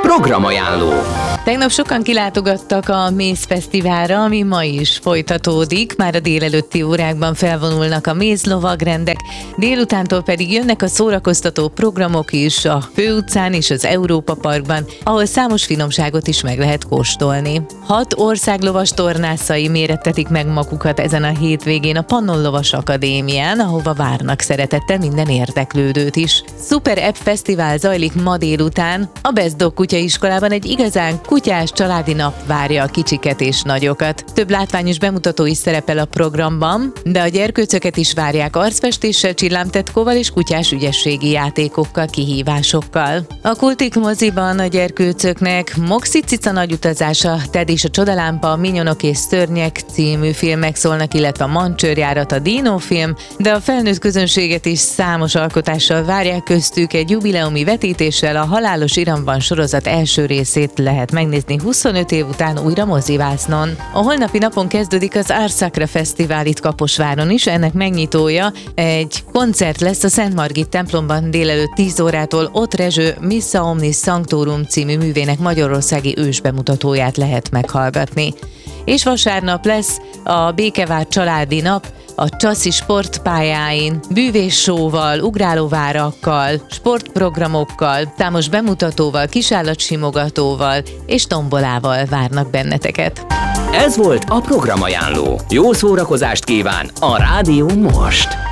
Programajánló. Tegnap sokan kilátogattak a Méz Fesztiválra, ami ma is folytatódik. Már a délelőtti órákban felvonulnak a mézlovagrendek, délutántól pedig jönnek a szórakoztató programok is a Főutcán és az Európa Parkban, ahol számos finomságot is meg lehet kóstolni. 6 országlovas tornászai mérettetik meg magukat ezen a hétvégén a Pannon Lovas Akadémián, ahova várnak szeretettel minden érdeklődőt is. Super App Fesztivál zajlik ma délután. A Best Dog kutyaiskolában egy igazán kutyás családi nap várja a kicsiket és nagyokat. Több látványos bemutató is szerepel a programban, de a gyerkőcöket is várják arcfestéssel, csillámtetkóval és kutyás ügyességi játékokkal, kihívásokkal. A Kultik moziban a gyerkőcöknek Moxi cica nagy utazása, Ted és a Csodalámpa, Minyonok és Szörnyek című filmek szólnak, illetve a Mancsőrjárat, a Dino film, de a felnőtt közönséget is számos alkotással várják, köztük egy jubileumi vetítéssel a Halálos Iramban sorozat első részét lehet megnézni 25 év után újra mozivásznon. A holnapi napon kezdődik az Ars Sacra Fesztivál itt Kaposváron is, ennek megnyitója egy koncert lesz a Szent Margit templomban délelőtt 10 órától, ott Rezső Missa Omnis Sanctorum című művének magyarországi ősbemutatóját lehet meghallgatni. És vasárnap lesz a Békevár családi nap, a Csaszi sportpályáin, bűvéssóval, ugrálóvárakkal, sportprogramokkal, számos bemutatóval, kisállatsimogatóval és tombolával várnak benneteket. Ez volt a Programajánló. Jó szórakozást kíván a Rádió most!